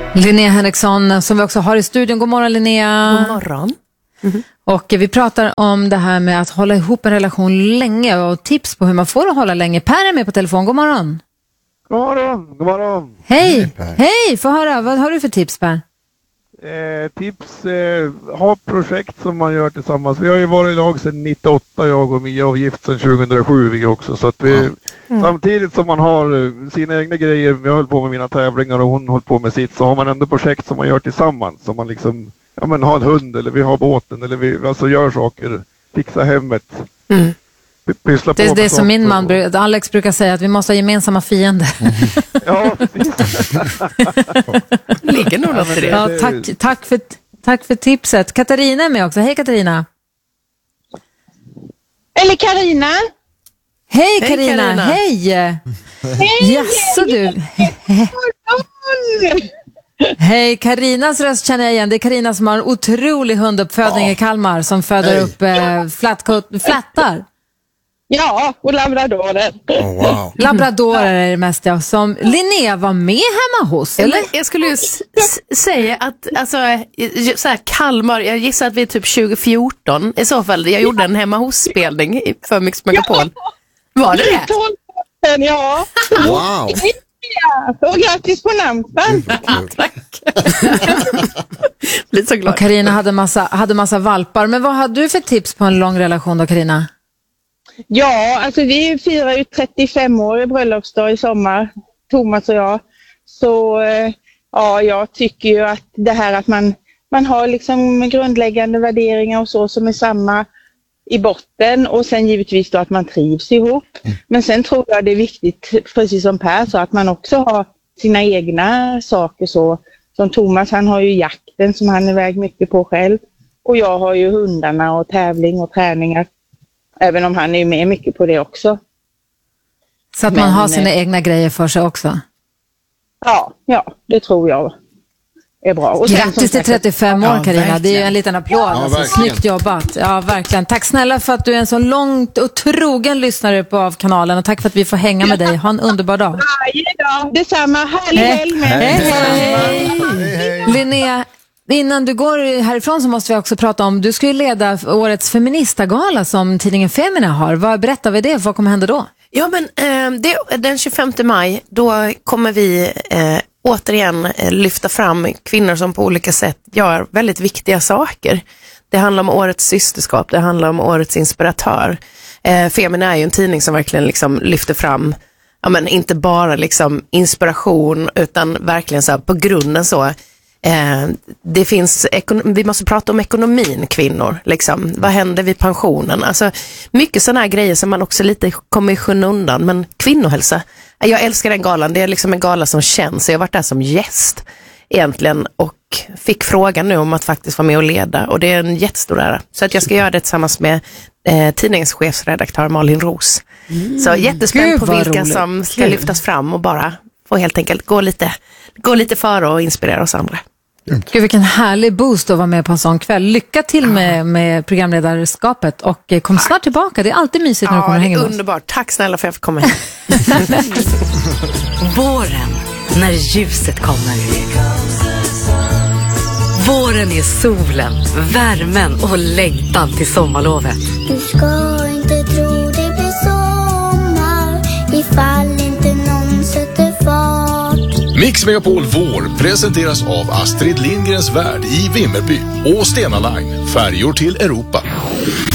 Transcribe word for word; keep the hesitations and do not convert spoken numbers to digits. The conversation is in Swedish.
Linnea Henriksson som vi också har i studion. God morgon, Linnea. God morgon. Mm-hmm. Och vi pratar om det här med att hålla ihop en relation länge och tips på hur man får att hålla länge. Per är med på telefon. God morgon. God morgon, god morgon. Hej, hej, hej, få höra. Vad har du för tips, Per? Eh, tips, eh, ha projekt som man gör tillsammans. Vi har ju varit i lag sedan nittioåtta, jag och Mia, och gift sedan tjugohundrasju vi också. Så att vi, mm. samtidigt som man har sina egna grejer, jag höll på med mina tävlingar och hon höll på med sitt, så har man ändå projekt som man gör tillsammans. Som man liksom, ja men har en hund eller vi har båten eller vi alltså gör saker, fixa hemmet. Mm. Pyssla på det är det som min man, och... Alex brukar säga, att vi måste ha gemensamma fiender. Ja, precis. Ligger nog något i det. Ja, tack, tack, för, tack för tipset. Katarina är med också. Hej Katarina. Eller Karina. Hej Karina. Hej. Hej. Jaså du. Hej, Karinas röst känner jag igen. Det är Karina som har en otrolig hunduppfödning oh. i Kalmar som föder hey. upp eh, flattkot- flattar. Ja, och labradorer. Oh, wow. Labradorer är det mest, ja. Som Linnea var med hemma hos, eller? Jag skulle ju s- s- säga att, alltså, så här, Kalmar, jag gissar att vi är typ tjugo fjorton. I så fall, jag gjorde en hemma hos-spelning för Mix Megapol. Var det det? tolv, ja. Wow. Ja, och grattis på namnsdagen. Tack. Blir så glad. Och Karina hade massa, hade massa valpar. Men vad hade du för tips på en lång relation då, Karina? Ja, alltså vi firar ju trettiofem år i bröllopsdag i sommar, Thomas och jag. Så ja, jag tycker ju att det här att man, man har liksom grundläggande värderingar och så som är samma i botten, och sen givetvis då att man trivs ihop. Mm. Men sen tror jag det är viktigt, precis som Per sa, att man också har sina egna saker så. Som Thomas, han har ju jakten som han är iväg mycket på själv. Och jag har ju hundarna och tävling och träningar. Även om han är med mycket på det också. Så att Men, man har sina eh, egna grejer för sig också? Ja, ja, det tror jag är bra. Och grattis till trettiofem år, Karina. Ja, det är ju en liten applåd. Ja, alltså, snyggt jobbat. Ja, verkligen. Tack snälla för att du är en så långt och trogen lyssnare på av kanalen. Och tack för att vi får hänga med dig. Ha en underbar dag. Varje dag. Detsamma. Härlig helg med. Hej, hej. Hej, hej. Linnea, innan du går härifrån så måste vi också prata om, du ska ju leda årets feministagala som tidningen Femina har. Vad berättar vi det? Vad kommer hända då? Ja, men eh, det, den tjugofemte maj, då kommer vi eh, återigen eh, lyfta fram kvinnor som på olika sätt gör väldigt viktiga saker. Det handlar om årets systerskap, det handlar om årets inspiratör. Eh, Femina är ju en tidning som verkligen liksom lyfter fram, ja, men inte bara liksom inspiration, utan verkligen så här, på grunden så. Eh, det finns, ekon- vi måste prata om ekonomin, kvinnor, liksom. Vad händer vid pensionen? Alltså, mycket sådana här grejer som man också lite kommer i skymundan, men kvinnohälsa, jag älskar den galan, det är liksom en gala som känns. Jag har varit där som gäst egentligen och fick frågan nu om att faktiskt vara med och leda, och det är en jättestor ära. Så att jag ska göra det tillsammans med eh, tidningens chefsredaktör Malin Ros. Mm. Så jättespänd på vilka roligt. Som ska Kul. lyftas fram och bara få helt enkelt gå lite, gå lite före och inspirera oss andra. Gud, vilken härlig boost att vara med på en sån kväll. Lycka till med, med programledarskapet och kom snart tillbaka. Det är alltid mysigt när ja, du kommer och hänger med oss. Underbart. Tack snälla för att jag fick komma hit. Våren, när ljuset kommer. Våren är solen, värmen och längtan till sommarlovet. Du ska inte tro det blir sommar ifall inte någon sätter fart. Mix Megapol Vår presenteras av Astrid Lindgrens Värld i Vimmerby och Stena Line, färjor till Europa.